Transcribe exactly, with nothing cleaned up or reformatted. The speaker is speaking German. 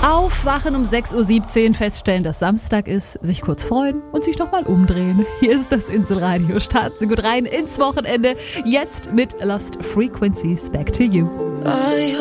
Aufwachen um sechs Uhr siebzehn, feststellen, dass Samstag ist, sich kurz freuen und sich nochmal umdrehen. Hier ist das Inselradio. Starten Sie gut rein ins Wochenende. Jetzt mit Lost Frequencies. Back to You.